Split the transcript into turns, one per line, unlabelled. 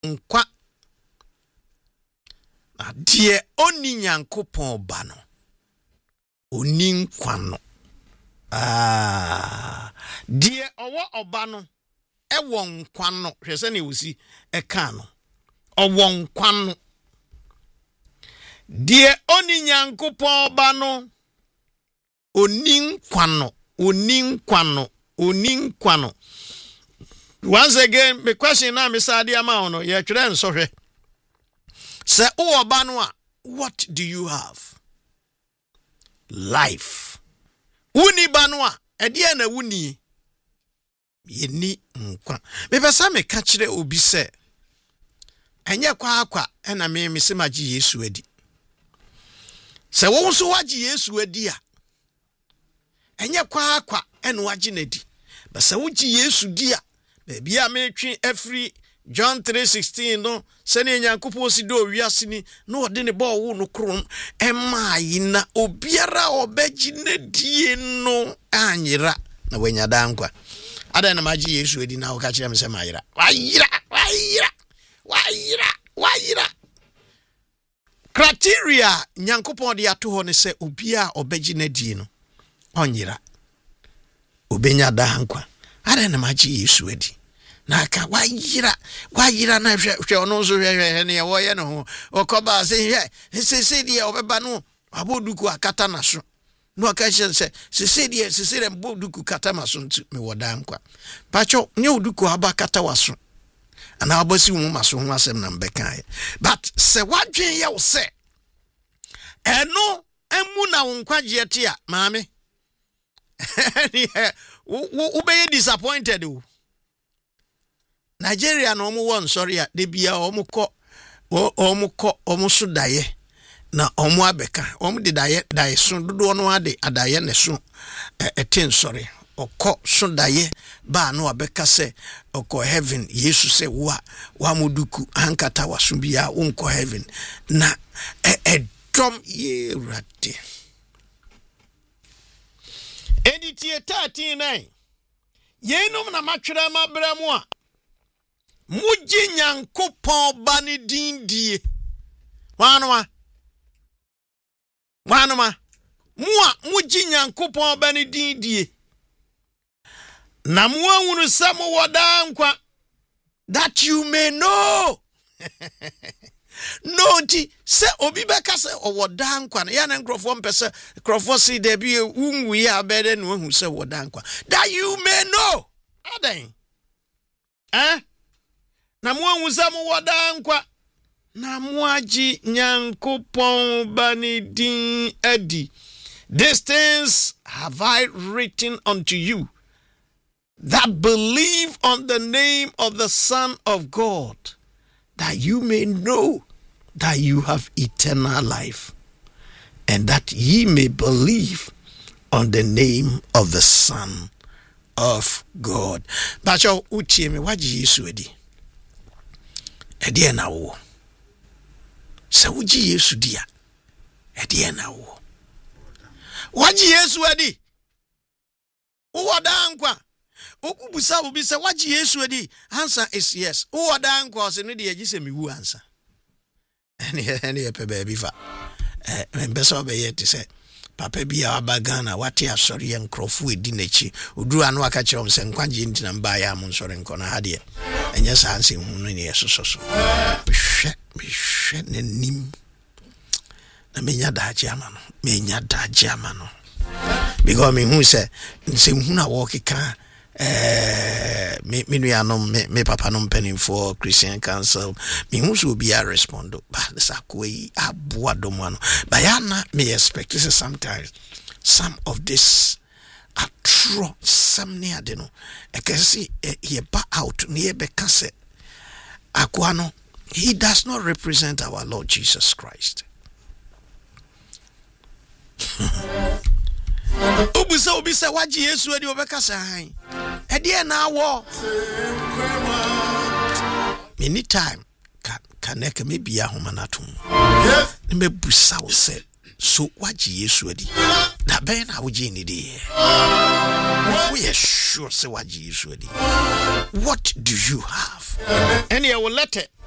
nkwa na die oni Nyankopɔn ba no oni nkwa no die owo oba no ewo nkwa no hwese na ewusi eka no owo nkwa no die oni Nyankopɔn ba no oni nkwa no once again me question na me sade ama no ye twere nsohwe se wo ba no a what do you have? Life. Uni ba no a ede na wuni ye ni nkwa me pesa me ka kire obi se enye kwa na me se magye Yesu adi se wo so wagye Yesu adi a enye kwa ene wagye nadi basa wugye Yesu di a baby a metwe every John 3:16 no sene Nyankopɔn si do wiase ni no ode ne ba wo no krom emai na obiara obegye nadi no anyira na wanya dankwa ada na magye Yesu adi na wo ka kire me se mayira wayira criteria Nyankopɔn de ato ho ne se obia obegye nadi no onyira obenya dankwa ada na magye Yesu adi na ka wayira na hwe ono so hwe ne wo ye no okoba se die obeba no aboduku akata na so no occasion se se boduku kata maso ntu me wodankwa pacho nye oduku abakata waso ana abasi mu maso ho asem na mbeka but se wadwen ye wo se eno emu na wonkwaje te a maame wo be disappointed o Nigeria no omo won sorry a de bia omo so daye na omo abeka omo de daye so dodo no ade adaye ne so etin sorry okọ so daye ba no abeka se okọ heaven Yesu se wa moduku ankata waso bia onko heaven na dom ye rade editie 39 yenom na matwera mabra mu a muji Nyankopɔn ba ne din die wanoma muji Nyankopɔn ba ne din die na muawunu sa mo wodankwa that you may know no ti se obi beka se wodankwa na ya na nkrofo mpese nkrofo si de bi unwu ya bede no hu se wodankwa that you may know adan na muanwuzamu wodankwa na muaji Nyankopɔn ba ne din adi. These things have I written unto you that believe on the name of the Son of God, that you may know that you have eternal life, and that ye may believe on the name of the Son of God. Bacho utie me waji Yesu edi. Edi na wo. Se uji Yesu dia. Edi na wo. Waji Yesu edi. Uwadankwa. Okubusa obi se waji Yesu edi. Answer is yes. Uwadankwa se no de agise mi wu answer. Eni epe baby fa. Mbesa obeye ti se papa bia abagana wate asori enkrofo edi nachi oduru anu aka kire omse nkwaje ntina mba ya mo nsori nkona hade enye sanse hu no ne yesoso hwe ne nim na menya daje ama no because me hu se nse hu na wo keka me nuanom me papa no penning for Christian Council me hu so be a respond but sakoi aboa domano but yana me expect this sometimes some of this are true some near de no I can see he ba out near be kase akwano he does not represent our Lord Jesus Christ. Obi say waji Yesu edi obeka sai ede na wo many time kaneka me bia homa natum me busa wo say so waji Yesu edi da ben na woji ni de we are sure say waji Yesu edi what do you have any will let it